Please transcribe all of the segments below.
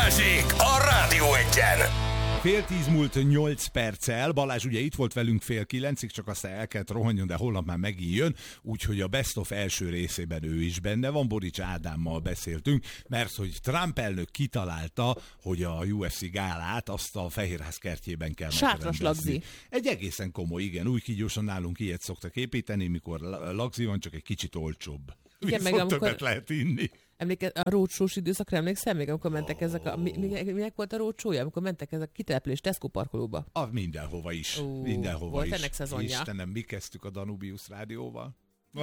Balázsék a Rádió Egyen! 9:10 múlt 8 perccel. Balázs ugye itt volt velünk 8:30, csak aztán el kellett rohanjon, de holnap már megint jön, úgyhogy a Best of első részében ő is benne van. Borics Ádámmal beszéltünk, mert hogy Trump elnök kitalálta, hogy a UFC gálát azt a Fehérház kertjében kell sátras lagzi. Egy egészen komoly, igen, új kígyósan nálunk ilyet szoktak építeni, mikor lagzi van, csak egy kicsit olcsóbb. Igen, meg Viszont amikor többet lehet inni. A roadshow-s időszakra emlékszem még, amikor mentek ezek a... Minek volt a roadshow-ja? Amikor mentek ezek a kitelepülés Tesco parkolóba? Mindenhova is. Mindenhova volt is. Ennek szezonja. Istenem, mi kezdtük a Danubius rádióval?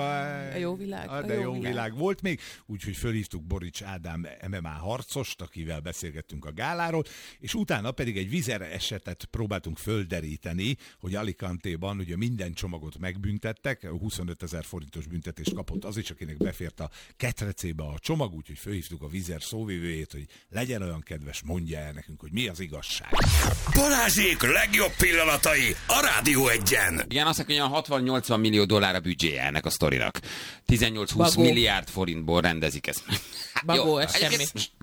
A jó világ. De jó világ volt még, úgyhogy fölhívtuk Borics Ádám MMA harcost, akivel beszélgettünk a gáláról, és utána pedig egy vízer esetet próbáltunk földeríteni, hogy Alicante-ban ugye minden csomagot megbüntettek, 25 000 forintos büntetést kapott az is, akinek befért a ketrecébe a csomag, úgyhogy fölhívtuk a vízer szóvivőjét, hogy legyen olyan kedves, mondja el nekünk, hogy mi az igazság. Balázsék legjobb pillanatai a Rádió Egyen! Igen, azt mondja, hogy 60-80 millió dollár a büdzséje ennek a sztorinak. 18-20 milliárd forintból rendezik ezt. Bagó, ez semmi.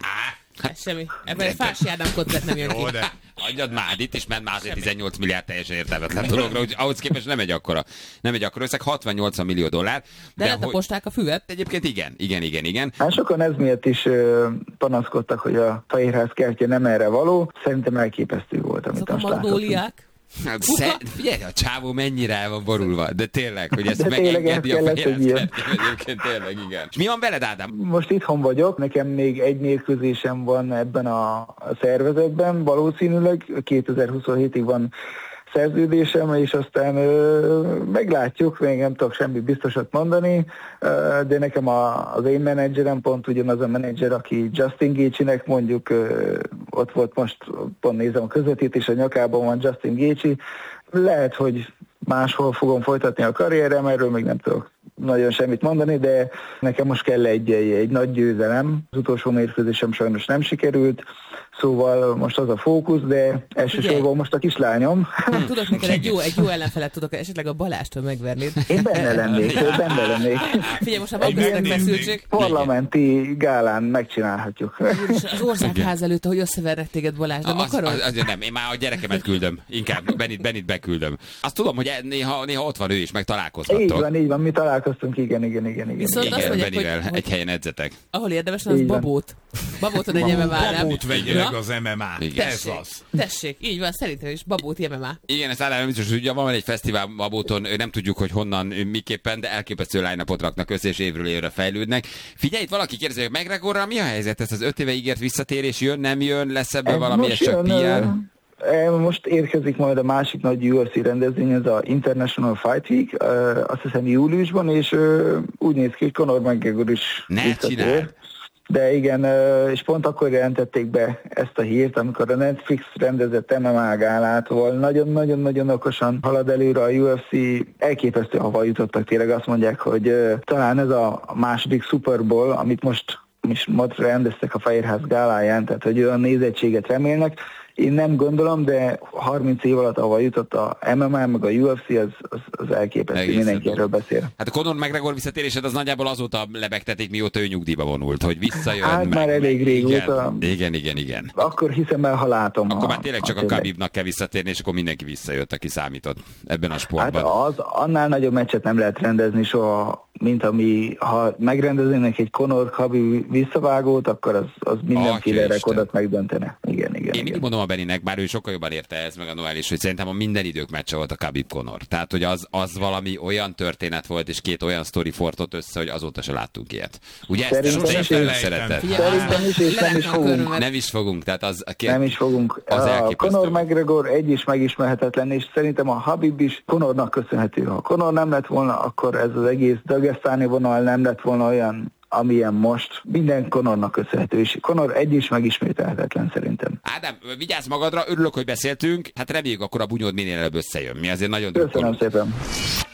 Ez semmi. Ebben egy Fási Ádám kotlett nem jön ki. Jó, de Adjad már, itt is ment már azért 18 milliárd teljesen értelmetlen dologra, úgyhogy ahhoz képest nem egy akkora összeg, 60-80 millió dollár. De letaposták a füvet? Egyébként igen. Hát sokan ez miatt is panaszkodtak, hogy a Fehérház kertje nem erre való. Szerintem elképesztő volt, amit azok a magnóliák. Figyelj, a csávó mennyire el van borulva, de tényleg, hogy ezt de megengedi a Fehérház Fehérház kertje. Egyébként tényleg, igen. És mi van veled, Ádám? Most itthon vagyok, nekem még egy mérkőzésem van ebben a szervezetben, valószínűleg 2027-ig van szerződésem, és aztán meglátjuk, még nem tudok semmi biztosat mondani, de nekem az én menedzserem pont ugyanaz a menedzser, aki Justin Gaethje-nek mondjuk, ott volt most, pont nézem a közvetítés, a nyakában van Justin Gaethje, lehet, hogy máshol fogom folytatni a karrierem, erről még nem tudok nagyon semmit mondani, de nekem most kell egy nagy győzelem. Az utolsó mérkőzésem sajnos nem sikerült, szóval most az a fókusz, de elsősorban most a kislányom. Tudok neked egy jó ellenfelet, tudok esetleg a Balástól megverni. Én benne lennék. Figyelj, most már van feszültség. Parlamenti gálán megcsinálhatjuk. Az országház előtt, hogy összevernek téged, Balázs, nem akarod? Azért nem, én már a gyerekemet küldöm, inkább Benit beküldöm. Azt tudom, hogy néha ott van ő is, meg találkozhattok. Így van, mi találkoztunk, igen. Viszont azt Igen, mondják, Benivel hogy egy helyen edzetek. ahol érdemes, az babót. Babóton egy MMA-ra. babót vegye meg az MMA. Igen. Ez az. Tessék, így van, szerintem is babót MMA. Igen, ezt Ádám biztos tudja, van egy fesztivál Babóton, nem tudjuk, hogy honnan, miképpen, de elképesztő line-upot raknak össze, és évről évre fejlődnek. Figyelj, itt valaki kérdezi, hogy McGregorral mi a helyzet? Ez az 5 éve ígért visszatérés jön, nem jön, lesz ebben valami, ez csak PR? Most érkezik majd a másik nagy UFC rendezvény, ez a International Fight Week, azt hiszem júliusban, és úgy néz ki, hogy Conor McGregor is csinálj! De igen, és pont akkor jelentették be ezt a hírt, amikor a Netflix rendezett MMA gálától nagyon-nagyon okosan halad előre a UFC, elképesztő hova jutottak, tényleg azt mondják, hogy talán ez a második Super Bowl, amit most rendeztek a Fehérház gáláján, tehát hogy olyan nézettséget remélnek. Én nem gondolom, de 30 év alatt, ahol jutott a MMA, meg a UFC, az elképesztő, egészen mindenki erről beszél. Hát a Conor McGregor visszatérésed az nagyjából azóta lebegtetik, mióta ő nyugdíjba vonult, hogy visszajön. Hát már elég régóta. Igen. Akkor hiszem el, ha látom. Akkor már tényleg csak a Khabibnak kell visszatérni, és akkor mindenki visszajött, aki számított ebben a sportban. Hát annál nagyobb meccset nem lehet rendezni soha, mint ha megrendeznének egy Conor Khabib visszavágót, akkor az mindenféle rekordot megdöntene. Igen. Én mindig mondom a Beninek, bár ő sokkal jobban érte ez, meg a Noel is, hogy szerintem a minden idők meccse volt a Khabib Conor. Tehát, hogy az valami olyan történet volt, és két olyan sztori fortott össze, hogy azóta se láttunk ilyet. Ugye ezt szeretett? Szerintem is, és nem is fogunk. Nem is fogunk, tehát az... Nem is fogunk. A Conor McGregor egy is megismerhetetlen, és szerintem a Khabib is Conornak köszönhető. Ha Conor nem lett volna, akkor ez az egész dagesztáni vonal nem lett volna olyan, amilyen most, minden Conornak köszönhető, és Conor egy is megismételhetetlen szerintem. Ádám, vigyázz magadra, örülök, hogy beszéltünk, hát reméljük akkor a bunyód minél előbb összejön. Mi azért nagyon drukkolunk. Köszönöm szépen.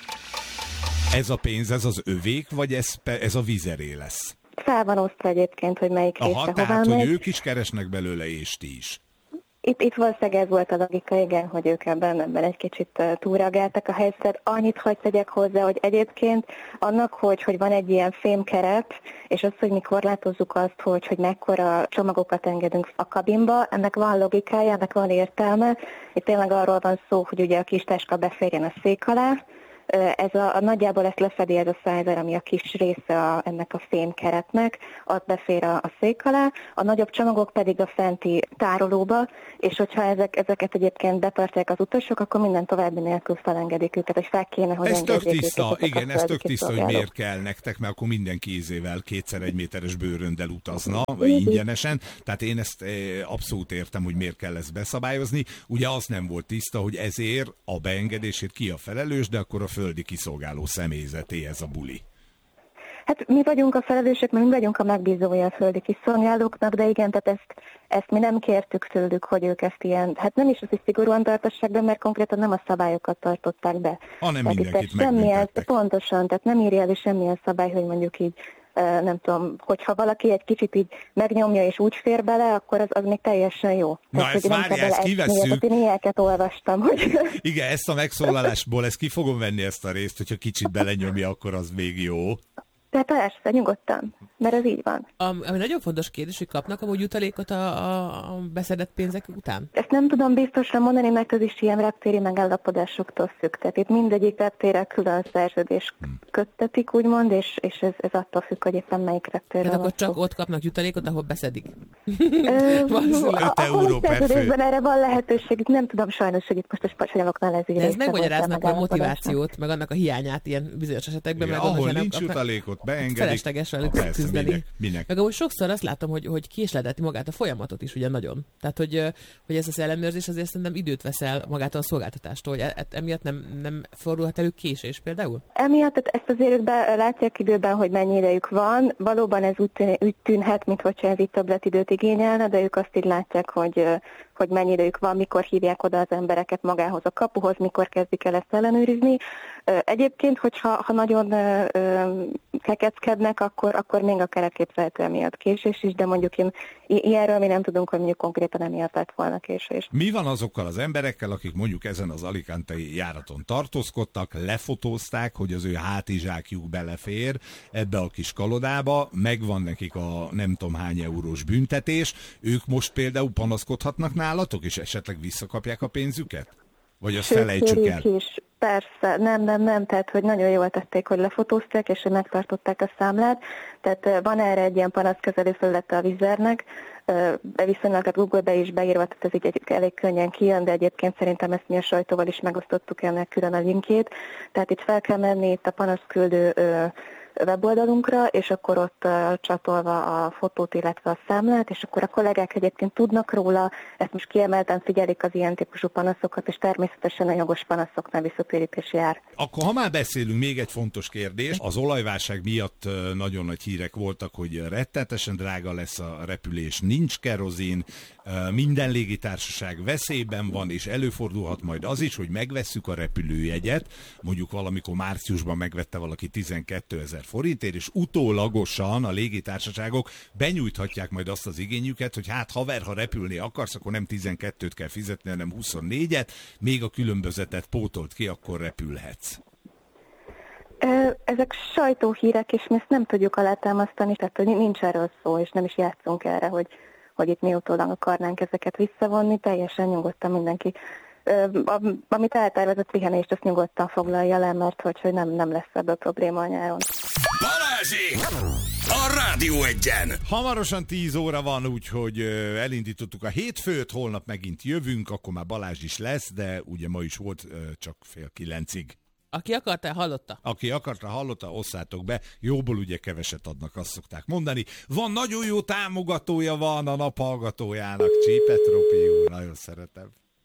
Ez a pénz, ez az övék, vagy ez a vizeré lesz? Fel van osztva egyébként, hogy melyik része hová tehát, megy. hogy ők is keresnek belőle, és ti is. Itt valószínűleg ez volt a logika, igen, hogy ők ebben egy kicsit túlreagáltak a helyzetet. Annyit hadd tegyek hozzá, hogy egyébként annak, hogy van egy ilyen fémkeret, és az, hogy mi korlátozzuk azt, hogy mekkora csomagokat engedünk a kabinba, ennek van logikája, ennek van értelme. Itt tényleg arról van szó, hogy ugye a kis táska beférjen a szék alá. Nagyjából ezt lefedi ez a szájzer, ami a kis része ennek a fémkeretnek, az befér a szék alá, a nagyobb csomagok pedig a fenti tárolóba, és hogyha ezeket egyébként betartják az utasok, akkor minden további nélkül felengedik őket, és fel kéne, hogy ez tök tiszta, őket, igen, ez tök tiszta, hogy miért kell nektek, mert akkor mindenki kézével 2x1 méteres bőröndel utazna, vagy ingyenesen, tehát én ezt abszolút értem, hogy miért kell ezt beszabályozni. Ugye az nem volt tiszta, hogy ezért a beengedését ki a felelős, de akkor a földi kiszolgáló személyzeté ez a buli. Hát mi vagyunk a felelősök, mert mi vagyunk a megbízója a földi kiszolgálóknak, de igen, tehát ezt mi nem kértük tőlük, hogy ők ezt ilyen, hát nem is az, hogy szigorúan tartassák be, mert konkrétan nem a szabályokat tartották be. Hanem tehát mindenkit megbüntettek. Pontosan, tehát nem írja elő semmilyen szabály, hogy mondjuk így, nem tudom, hogyha valaki egy kicsit így megnyomja és úgy fér bele, akkor az még teljesen jó. Na tehát, ezt várjál, ezt kivesszük. Én ilyeneket olvastam, hogy... Igen, ezt a megszólalásból, ezt ki fogom venni ezt a részt, hogyha kicsit belenyomja, akkor az még jó. De persze, nyugodtan, mert ez így van. Ami nagyon fontos kérdés, hogy kapnak amúgy jutalékot a beszedett pénzek után? Ezt nem tudom biztosra mondani, mert ez is ilyen reptéri megállapodásoktól függ. Tehát itt mindegyik reptérrel külön szerződés köttetik, úgymond, és ez attól függ, hogy éppen melyik reptérre. Tehát akkor csak ott kapnak jutalékot, ahol beszedik. 5 euró per fő. Erre van lehetőség, nem tudom sajnos, hogy itt most a spanyoloknál ez így. De ez megmagyaráznak a motivációt, meg annak a hiányát ilyen bizonyos esetekben. Igen, meg ahol nincs jutalékot, beengedik. Felesleges velük küzdeni. Minek? Meg ahogy sokszor azt látom, hogy késledeti magát a folyamatot is ugye nagyon. Tehát, hogy ez az ellenőrzés azért szerintem időt veszel magától a szolgáltatástól, hogy emiatt nem fordulhat elő késés például? Emiatt ezt azért ők látják időben, hogy mennyi idejük van. Valóban ez úgy tűnhet, mintha ez így többletidőt igényelne, de ők azt így látják, hogy mennyi idejük van, mikor hívják oda az embereket magához a kapuhoz, mikor kezdik el ezt ellenőrizni. Egyébként, hogyha nagyon kekeckednek, akkor még akár elképzelhető emiatt késés is, de mondjuk ilyenről mi nem tudunk, hogy mondjuk konkrétan emiatt lett volna késés. Mi van azokkal az emberekkel, akik mondjuk ezen az alicantei járaton tartózkodtak, lefotózták, hogy az ő hátizsákjuk belefér ebbe a kis kalodába, megvan nekik a nem tudom hány eurós büntetés, ők most például panaszkodhatnak nálatok, és esetleg visszakapják a pénzüket? Vagy azt felejtsük el? Is. Persze, nem, tehát hogy nagyon jól tették, hogy lefotózták, és hogy megtartották a számlát. Tehát van erre egy ilyen panaszkezelő felülete a Vizernek, de viszonylag a Google-be is beírva, tehát ez így elég könnyen kijön, de egyébként szerintem ezt mi a sajtóval is megosztottuk ennek külön a linkjét. Tehát itt fel kell menni itt a panaszküldő weboldalunkra, és akkor ott csatolva a fotót, illetve a számlát, és akkor a kollégák egyébként tudnak róla, ezt most kiemelten figyelik az ilyen típusú panaszokat, és természetesen a jogos panaszoknál visszatérítés jár. Akkor ha már beszélünk, még egy fontos kérdés. Az olajválság miatt nagyon nagy hírek voltak, hogy rettenetesen drága lesz a repülés, nincs kerozin, minden légitársaság veszélyben van, és előfordulhat majd az is, hogy megvesszük a repülőjegyet, mondjuk valamikor márciusban megvette valaki 12 000 forintért, és utólagosan a légitársaságok benyújthatják majd azt az igényüket, hogy hát haver, ha repülni akarsz, akkor nem 12-t kell fizetni, hanem 24-et, még a különbözetet pótolt ki, akkor repülhetsz. Ezek sajtóhírek, és mi ezt nem tudjuk alátámasztani, tehát nincs erről szó, és nem is játszunk erre, hogy itt mi utólag akarnánk ezeket visszavonni, teljesen nyugodtan mindenki. Amit eltervezett pihenést, azt nyugodtan foglalja le, mert hogy nem lesz ebből probléma a nyáron. Balázsék! A Rádió Egyen! Hamarosan 10 óra van, úgyhogy elindítottuk a hétfőt, holnap megint jövünk, akkor már Balázs is lesz, de ugye ma is volt csak 8:30. Aki akarta, hallotta. Aki akarta, hallotta, osszátok be. Jóból ugye keveset adnak, azt szokták mondani. Van nagyon jó támogatója van a nap hallgatójának. Csípet Ropi úr, nagyon szeretem.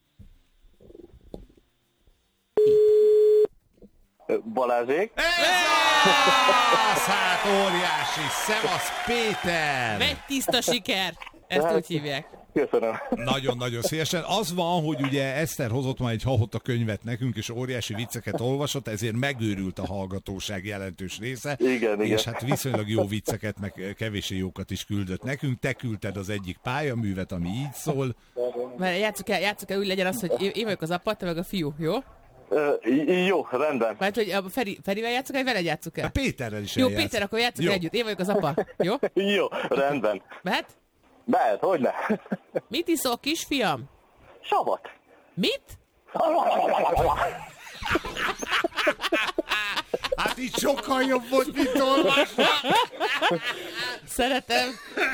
Balázsék. Ez az! Hát óriási! Szevasz Péter! Megy tiszta siker! Ezt úgy hívják. Köszönöm. Nagyon-nagyon szívesen. Az van, hogy ugye Eszter hozott már egy Hahota könyvet nekünk, és óriási vicceket olvasott, ezért megőrült a hallgatóság jelentős része. Igen. És hát viszonylag jó vicceket, meg kevéssé jókat is küldött nekünk. Te küldted az egyik pályaművet, ami így szól. Mert játsszuk el, úgy legyen az, hogy én vagyok az apa, te meg a fiú, jó? Jó, rendben. Mert hogy a Ferivel játszuk el, vagy veled játszuk el? A Péterrel is Jó, eljátsz. Péter, akkor játszunk együtt. Én vagyok az apa, jó? Jó, rendben. Mehet? Mehet, hogyne? Mit iszol, kisfiam? Savat. Mit? Hát így sokkal jobb volt, mint olvasva. Szeretem.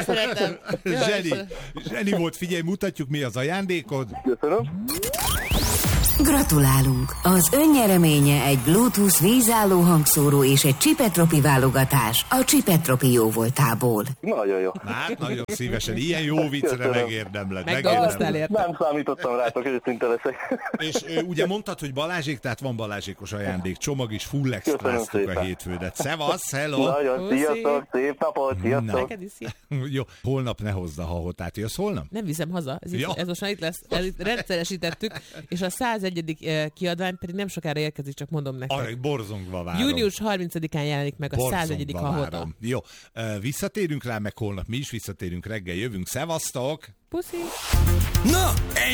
Zseni volt, figyelj, mutatjuk, mi az ajándékod. Köszönöm. Gratulálunk! Az ön nyereménye egy Bluetooth vízálló hangszóró és egy Csipetropi válogatás a Csipetropi jóvoltából. Nagyon jó. Hát, nagyon szívesen. Ilyen jó viccre Köszönöm. megérdemled. Megdolgoztál érte. Nem számítottam rátok, őszinte leszek. És ugye mondtad, hogy Balázsék, tehát van balázsékos ajándék. Csomag is full extráztuk a szépen. hétfődet. Szevasz, hello! Nagyon, Puszi. sziasztok, szép napot, sziasztok. Neked is, szia. Jó, holnap ne hozd a Hahotát. Jössz holnap? Nem viszem haza, Ja. ez most már itt lesz, itt rendszeresítettük, és a 101. kiadvány pedig nem sokára érkezik, csak mondom nektek. Arra borzongva várom. Június 30-án jelenik meg a 101. Borzongva Hahota. várom. Jó, visszatérünk rá, meg holnap mi is visszatérünk, reggel jövünk. Szevasztok! Puszi! Na